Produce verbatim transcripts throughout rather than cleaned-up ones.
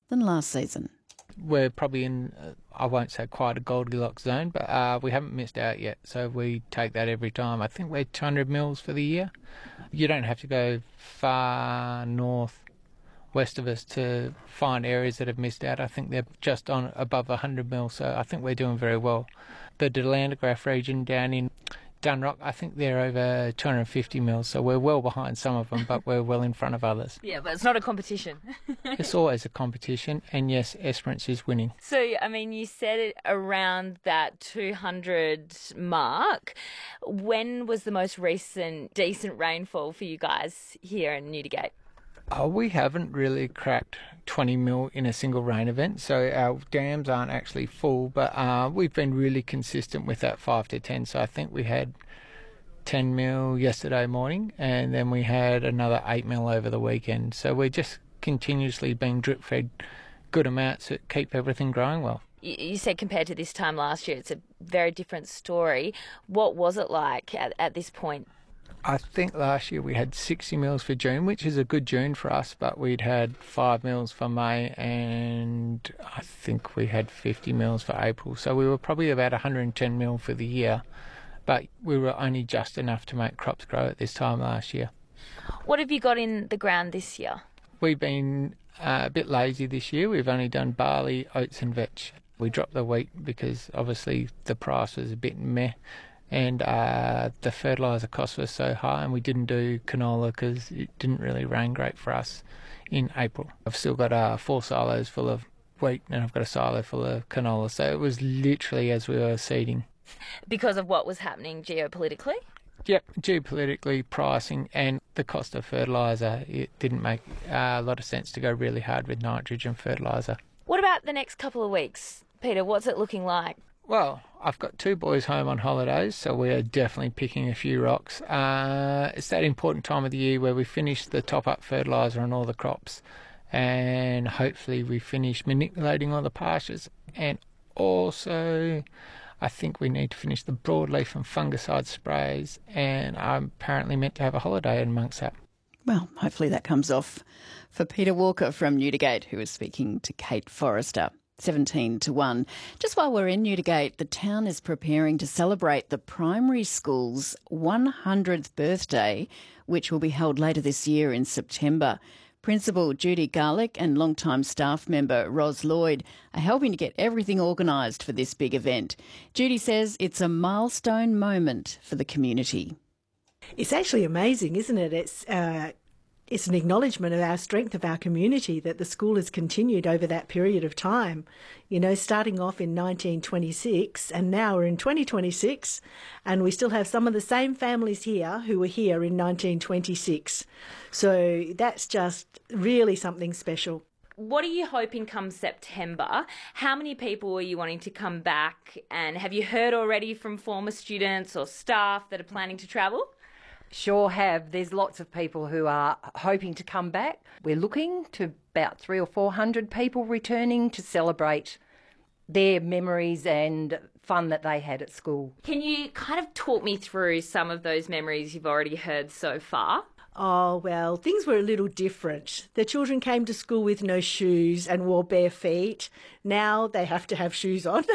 than last season. We're probably in, uh, I won't say quite a Goldilocks zone, but uh, we haven't missed out yet, so we take that every time. I think we're two hundred mils for the year. You don't have to go far north west of us to find areas that have missed out. I think they're just on above one hundred mil, so I think we're doing very well. The Delandograph region down in Dunrock, I think they're over two hundred fifty mils, so we're well behind some of them, but we're well in front of others. Yeah, but it's not a competition. It's always a competition, and yes, Esperance is winning. So, I mean, you said it around that two hundred mark. When was the most recent decent rainfall for you guys here in Newdigate? Oh, we haven't really cracked twenty mil in a single rain event, so our dams aren't actually full, but uh, we've been really consistent with that five to ten. So I think we had ten mil yesterday morning, and then we had another eight mil over the weekend. So we're just continuously being drip fed good amounts that keep everything growing well. You said compared to this time last year, it's a very different story. What was it like at, at this point? I think last year we had sixty mils for June, which is a good June for us, but we'd had five mils for May, and I think we had fifty mils for April. So we were probably about one hundred ten mil for the year, but we were only just enough to make crops grow at this time last year. What have you got in the ground this year? We've been uh, a bit lazy this year. We've only done barley, oats and vetch. We dropped the wheat because obviously the price was a bit meh. And uh, the fertiliser cost was so high, and we didn't do canola because it didn't really rain great for us in April. I've still got uh, four silos full of wheat, and I've got a silo full of canola, so it was literally as we were seeding. Because of what was happening geopolitically? Yep, geopolitically, pricing and the cost of fertiliser, it didn't make uh, a lot of sense to go really hard with nitrogen fertiliser. What about the next couple of weeks, Peter? What's it looking like? Well, I've got two boys home on holidays, so we are definitely picking a few rocks. Uh, it's that important time of the year where we finish the top-up fertiliser on all the crops, and hopefully we finish manipulating all the pastures. And also, I think we need to finish the broadleaf and fungicide sprays, and I'm apparently meant to have a holiday amongst that. Well, hopefully that comes off for Peter Walker from Newdigate, who is speaking to Kate Forrester. seventeen to one. Just while we're in Newdigate, the town is preparing to celebrate the primary school's one hundredth birthday, which will be held later this year in September. Principal Judy Garlick and long-time staff member Ros Lloyd are helping to get everything organised for this big event. Judy says it's a milestone moment for the community. It's actually amazing, isn't it? It's uh, it's an acknowledgement of our strength of our community that the school has continued over that period of time. You know, starting off in nineteen twenty-six, and now we're in twenty twenty-six, and we still have some of the same families here who were here in nineteen twenty-six. So that's just really something special. What are you hoping come September? How many people are you wanting to come back? And have you heard already from former students or staff that are planning to travel? Sure have. There's lots of people who are hoping to come back. We're looking to about three or four hundred people returning to celebrate their memories and fun that they had at school. Can you kind of talk me through some of those memories you've already heard so far? Oh, well, things were a little different. The children came to school with no shoes and wore bare feet. Now they have to have shoes on.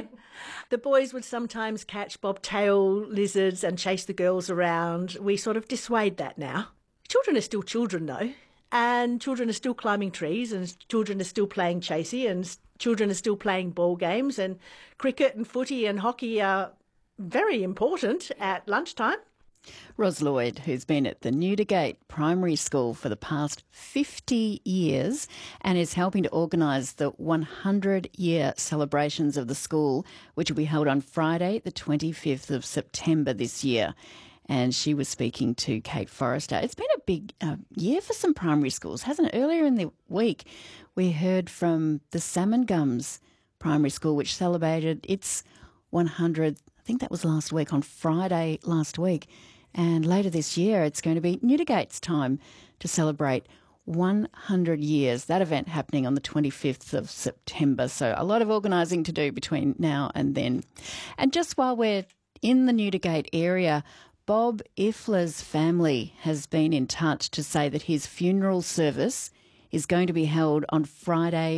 The boys would sometimes catch bobtail lizards and chase the girls around. We sort of dissuade that now. Children are still children, though, and children are still climbing trees, and children are still playing chasey, and children are still playing ball games, and cricket and footy and hockey are very important at lunchtime. Ros Lloyd, who's been at the Newdigate Primary School for the past fifty years and is helping to organise the one hundred year celebrations of the school, which will be held on Friday, the twenty-fifth of September this year. And she was speaking to Kate Forrester. It's been a big uh, year for some primary schools, hasn't it? Earlier in the week, we heard from the Salmon Gums Primary School, which celebrated its one hundredth, I think that was last week, on Friday last week. And later this year, it's going to be Newdigate's time to celebrate one hundred years. That event happening on the twenty-fifth of September. So a lot of organising to do between now and then. And just while we're in the Newdigate area, Bob Ifler's family has been in touch to say that his funeral service is going to be held on Friday,